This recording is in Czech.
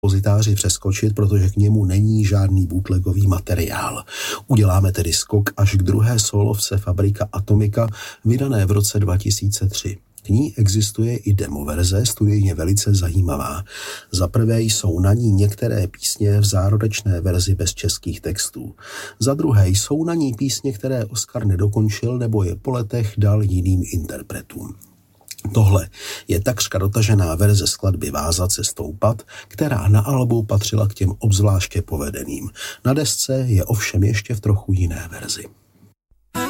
depozitáři přeskočit, protože k němu není žádný bootlegový materiál. Uděláme tedy skok až k druhé sólovce Fabrika Atomika, vydané v roce 2003. K ní existuje i demoverze, studijně velice zajímavá. Za prvé jsou na ní některé písně v zárodečné verzi bez českých textů. Za druhé jsou na ní písně, které Oskar nedokončil nebo je po letech dal jiným interpretům. Tohle je takřka dotažená verze skladby Vázat se stoupat, která na albu patřila k těm obzvláště povedeným. Na desce je ovšem ještě v trochu jiné verzi.